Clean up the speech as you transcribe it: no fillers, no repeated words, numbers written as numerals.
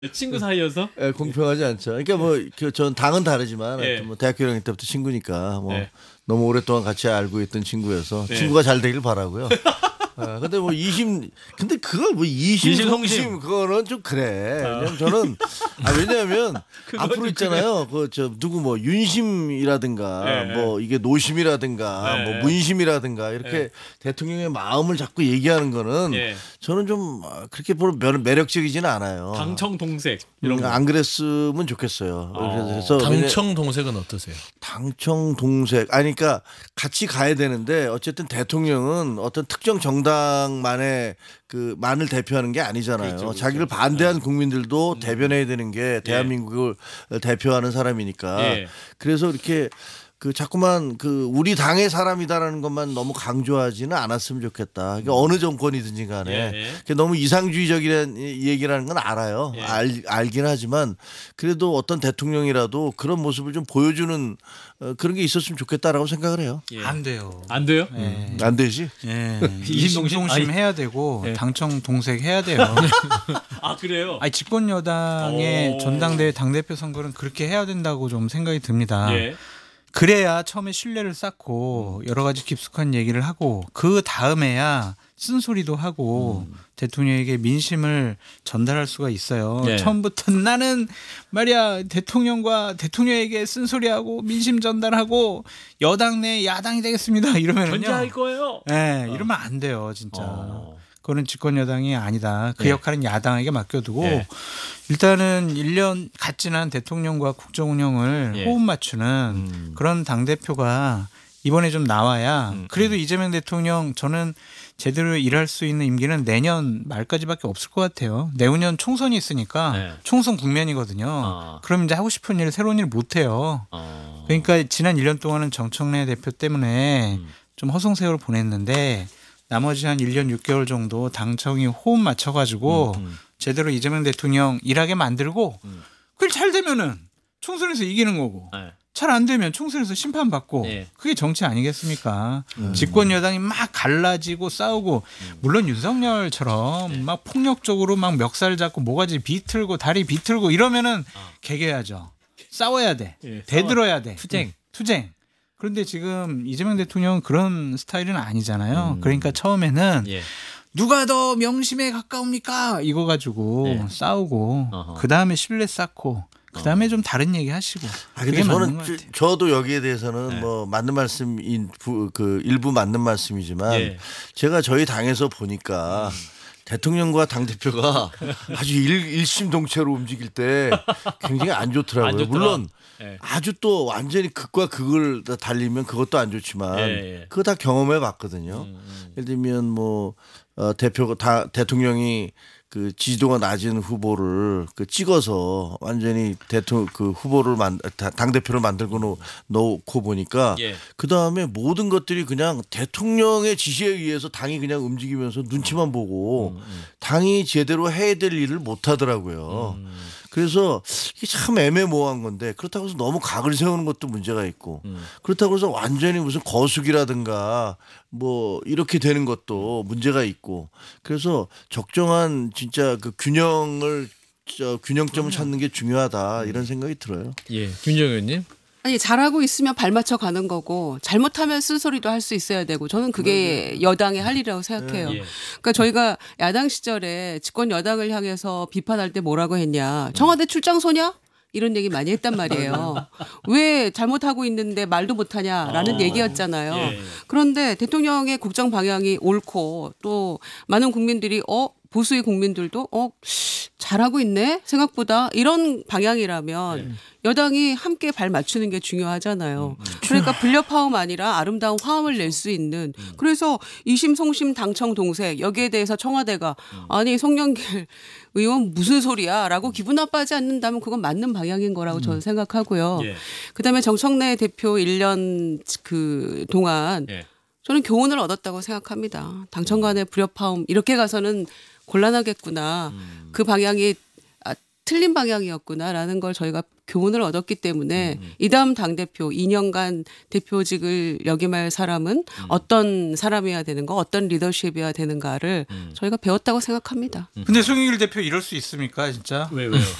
친구 사이여서? 예, 공평하지 않죠. 그러니까 전 당은 다르지만 예. 하여튼 뭐 대학교 1학년 때부터 친구니까 뭐 네. 너무 오랫동안 같이 알고 있던 친구여서 네. 친구가 잘 되길 바라고요. 근데 뭐 20, 근데 그걸 뭐 20, 성심. 30 그거는 좀 그래. 왜냐면 앞으로 좀 있잖아요. 누구 뭐 윤심이라든가 네, 뭐 이게 노심이라든가 네. 뭐 문심이라든가 이렇게 네. 대통령의 마음을 자꾸 얘기하는 거는 예. 저는 좀 그렇게 별로 매력적이지는 않아요. 당청 동색 이런 거. 안 그랬으면 좋겠어요. 그래서 당청 동색은 어떠세요? 당청 동색 아니 그러니까 같이 가야 되는데 어쨌든 대통령은 어떤 특정 정당만의 만을 대표하는 게 아니잖아요. 그렇죠. 자기를 반대한 국민들도 대변해야 되는 게 대한민국을 대표하는 사람이니까. 예. 그래서 이렇게 자꾸만 우리 당의 사람이다라는 것만 너무 강조하지는 않았으면 좋겠다. 그러니까 어느 정권이든지 간에 예. 너무 이상주의적인 얘기라는 건 알아요. 예. 알긴 하지만 그래도 어떤 대통령이라도 그런 모습을 좀 보여주는 그런 게 있었으면 좋겠다라고 생각을 해요. 예. 안 돼요. 안 돼요? 안 되지? 예. 이심동심? 이심동심 해야 되고 예. 당청 동색 해야 돼요. 아 그래요? 아니 집권 여당의 오. 전당대회 당대표 선거는 그렇게 해야 된다고 좀 생각이 듭니다. 예. 그래야 처음에 신뢰를 쌓고 여러 가지 깊숙한 얘기를 하고 그 다음에야 쓴소리도 하고 대통령에게 민심을 전달할 수가 있어요. 네. 처음부터 나는 말이야 대통령과 대통령에게 쓴소리하고 민심 전달하고 여당 내 야당이 되겠습니다. 이러면은요. 견제할 거예요. 네, 이러면 안 돼요, 진짜. 어. 그거는 집권 여당이 아니다. 그 네. 역할은 야당에게 맡겨두고 네. 일단은 1년 갓 지난 대통령과 국정 운영을 예. 호흡 맞추는 그런 당대표가 이번에 좀 나와야 그래도 이재명 대통령 저는 제대로 일할 수 있는 임기는 내년 말까지밖에 없을 것 같아요. 내후년 총선이 있으니까 네. 총선 국면이거든요. 그럼 이제 하고 싶은 일, 새로운 일 못 해요. 그러니까 지난 1년 동안은 정청래 대표 때문에 좀 허송세월을 보냈는데 나머지 한 1년 6개월 정도 당청이 호흡 맞춰가지고 제대로 이재명 대통령 일하게 만들고 그게 잘 되면은 총선에서 이기는 거고 네. 잘 안 되면 총선에서 심판받고 네. 그게 정치 아니겠습니까? 집권 여당이 막 갈라지고 싸우고 물론 윤석열처럼 막 폭력적으로 막 멱살 잡고 모가지 비틀고 다리 비틀고 이러면은 개겨야죠. 싸워야 돼. 예, 대들어야 돼. 투쟁. 투쟁. 그런데 지금 이재명 대통령은 그런 스타일은 아니잖아요. 그러니까 처음에는 예. 누가 더 명심에 가까웁니까? 이거 가지고 네. 싸우고 어허. 그 다음에 신뢰 쌓고 그 다음에 좀 다른 얘기 하시고. 근데 그게 맞는 저는 것 같아요. 저도 여기에 대해서는 네. 뭐 맞는 말씀인 일부 맞는 말씀이지만 예. 제가 저희 당에서 보니까 대통령과 당 대표가 아주 일심동체로 움직일 때 굉장히 안 좋더라고요. 안 좋더라. 물론 예. 아주 또 완전히 극과 극을 다 달리면 그것도 안 좋지만 예. 그거 다 경험해 봤거든요. 예를 들면 뭐 대통령이 지지도가 낮은 후보를 찍어서 완전히 후보를 당 대표를 만들고 놓고 보니까 예. 그 다음에 모든 것들이 그냥 대통령의 지시에 의해서 당이 그냥 움직이면서 눈치만 보고 당이 제대로 해야 될 일을 못 하더라고요. 그래서 이게 참 애매모호한 건데 그렇다고 해서 너무 각을 세우는 것도 문제가 있고 그렇다고 해서 완전히 무슨 거수기라든가 뭐 이렇게 되는 것도 문제가 있고 그래서 적정한 진짜 균형점을 찾는 게 중요하다 이런 생각이 들어요. 예. 김정희 의원님. 아니 잘하고 있으면 발맞춰 가는 거고 잘못하면 쓴소리도 할 수 있어야 되고 저는 그게 여당의 할 일이라고 생각해요. 예. 그러니까 저희가 야당 시절에 집권 여당을 향해서 비판할 때 뭐라고 했냐. 청와대 출장소냐? 이런 얘기 많이 했단 말이에요. 왜 잘못하고 있는데 말도 못하냐라는 얘기였잖아요. 예. 그런데 대통령의 국정 방향이 옳고 또 많은 국민들이 보수의 국민들도 잘하고 있네 생각보다 이런 방향이라면 여당이 함께 발 맞추는 게 중요하잖아요. 그러니까 불협화음 아니라 아름다운 화음을 낼 수 있는 그래서 이심송심 당청 동색 여기에 대해서 청와대가 아니 송영길 의원 무슨 소리야라고 기분 나빠하지 않는다면 그건 맞는 방향인 거라고 저는 생각하고요. 예. 그다음에 정청래 대표 1년 동안 예. 저는 교훈을 얻었다고 생각합니다. 당청 간의 불협화음 이렇게 가서는 곤란하겠구나. 그 방향이 틀린 방향이었구나라는 걸 저희가 교훈을 얻었기 때문에 이 다음 당대표 2년간 대표직을 역임할 사람은 어떤 사람이어야 되는가, 어떤 리더십이어야 되는가를 저희가 배웠다고 생각합니다. 근데 송영길 대표 이럴 수 있습니까, 진짜? 왜요?